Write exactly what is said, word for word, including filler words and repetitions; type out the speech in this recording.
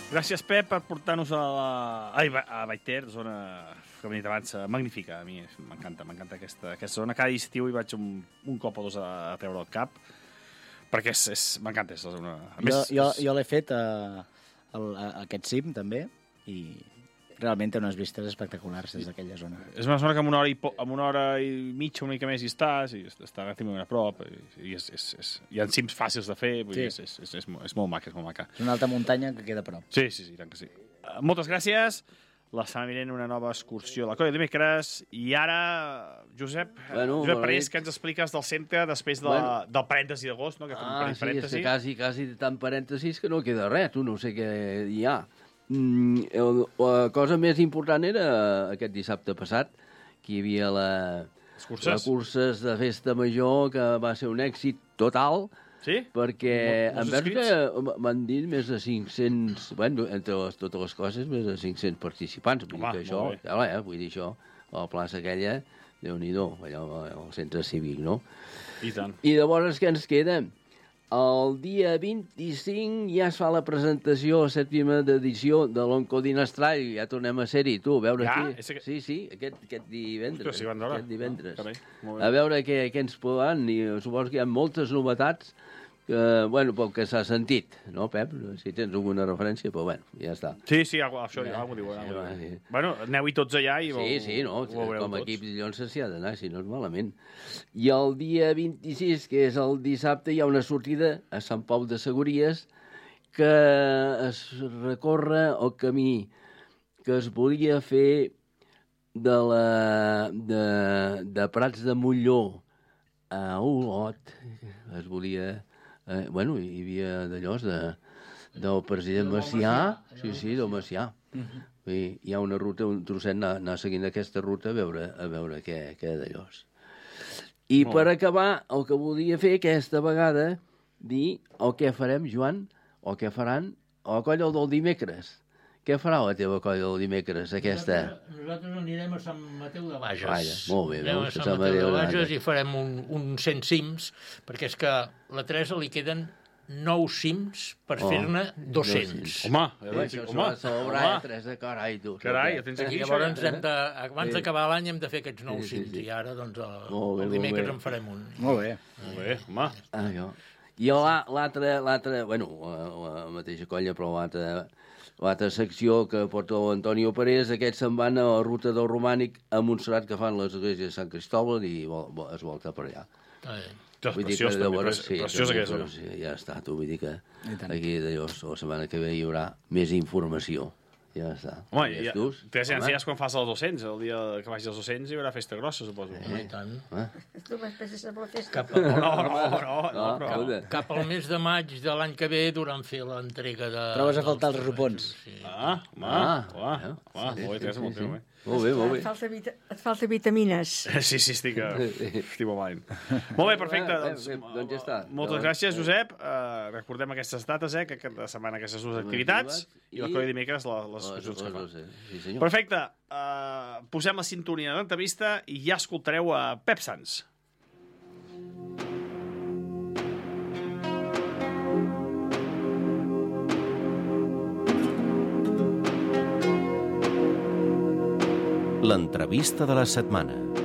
Gràcies, Pep, per portar-nos a la... Ai, a Baiter, zona, com he dit abans, magnífica. A mi m'encanta, m'encanta aquesta, aquesta zona. Cada estiu hi vaig un, un cop o dos a, a treure el cap, perquè és, és, m'encanta. És una... A més, jo jo, és... jo l'he fet a, a, a aquest cim, també, i realment té unes vistes espectaculars des d'aquella zona. És una zona que amb una hora i, po... amb una hora i mitja, una mica més hi estàs, i està relativament a prop, i, i és, és, és... hi ha cims fàcils de fer, vull sí. dir, és, és, és, és, és molt maca, és molt maca. És una alta muntanya que queda a prop. Sí, sí, sí, tant que sí. Uh, moltes gràcies. La setmana vinent una nova excursió a la Colla de dimecres. I ara, Josep, bueno, Josep Parés, que ens expliques del centre després de, bueno. del parèntesi d'agost, no? Que ah, sí, parèntesi. és que quasi, quasi tant parèntesis que no queda res, tu no sé què hi ha. Mm, la cosa més important era aquest dissabte passat, que hi havia la, la curses de festa major, que va ser un èxit total, sí? perquè Mol, en veure que m'han dit més de cinc-cents, bueno, entre les, totes les coses, més de cinc-cents participants. Vull Home, dir que això, ja, eh, vull dir això, a la plaça aquella, Déu-n'hi-do, allò al centre cívic, no? I tant. I llavors què ens queda? El dia vint-i-cinc ja es fa la presentació, la sèptima edició de l'Oncodinastral, ja tornem a ser-hi, tu, a veure ja? qui... Que... Sí, sí, aquest, aquest divendres. Ostres, sí, aquest divendres. Ah, a veure què, què ens poden, i suposo que hi ha moltes novetats, que, bueno, pel que s'ha sentit, no, Pep? Si tens alguna referència, però bueno, ja està. Sí, sí, això ja, ja ho diu. Ja, ja, ja. Bueno, aneu-hi tots allà i... Sí, sí, no, ho com a tots. equip dilluns s'hi ha d'anar, si no és malament. I el dia vint-i-sis, que és el dissabte, hi ha una sortida a Sant Pau de Segúries que es recorre el camí que es volia fer de, la, de, de Prats de Molló a Olot, es volia... Eh, bueno, hi havia d'allò de, del president Macià, sí, sí, del Macià. Uh-huh. I hi ha una ruta, un trosset, anar, anar seguint aquesta ruta a veure, a veure què, què d'allò. I Molt. Per acabar, el que volia fer aquesta vegada, dir el que farem, Joan, o què faran a la colla del dimecres. Què farà la teva colla del dimecres, aquesta? Nosaltres, nosaltres anirem a Sant Mateu de Bages. Vaja, molt bé. Anirem a Sant, Sant Mateu de Bages i farem un, un cent cims, perquè és que a la Teresa li queden nou cims per oh, fer-ne dos-cents. Home, ja això s'ho va celebrar, eh, Teresa, carai, tu. Carai, ja tens aquí. I llavors, hem de, abans d'acabar l'any, hem de fer aquests nou cims, i ara, doncs, el, el dimecres en farem un. Molt bé. Molt bé, home. Ah, jo. I l'altra, l'altra, bueno, la mateixa colla, però l'altra... L'altra secció que porta l'Antonio Parés, aquests se'n van a la ruta del Romànic a Montserrat, que fan l'església de Sant Cristòbal, i vol, vol, es volta per allà. Ah, vull dir que de veure, sí, preciós aquesta zona. Sí, ja està, tu vull dir que aquí d'allò, la setmana que ve hi haurà més informació. Ja està. Home, ja, ja, ja, ja quan fas els dos-cents, el dia que vagis als dos-cents hi haurà festa grossa, suposo. Eh, I tant. Eh? Tu vas pensar per la festa. Cap, a, no, no, no, no, no, cap, cap al mes de maig de l'any que ve duran fer l'entrega de... Trobes a faltar els ropons. Sí. Ah, home, ah, ah, ah, ah, molt bé, Teresa, molt bé. Molt bé, molt bé. Et falta, vita, et falta vitamines. Sí, sí, estic, estic malament. Molt bé, perfecte. Doncs, doncs ja està. Moltes gràcies, Josep. Uh, recordem aquestes dates, eh, que aquesta setmana aquestes dues activitats, i la colla dimecres les excursions que fa. Sí, senyor. Perfecte. Uh, posem la sintonia de l'entrevista i ja escoltareu a Pep Sans. L'entrevista de la setmana.